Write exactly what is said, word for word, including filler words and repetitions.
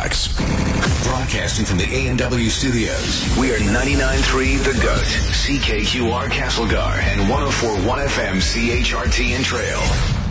Halifax. Broadcasting from the A and W studios, we are ninety-nine point three The Goat, C K Q R Castlegar, and one oh four point one F M C H R T in Trail.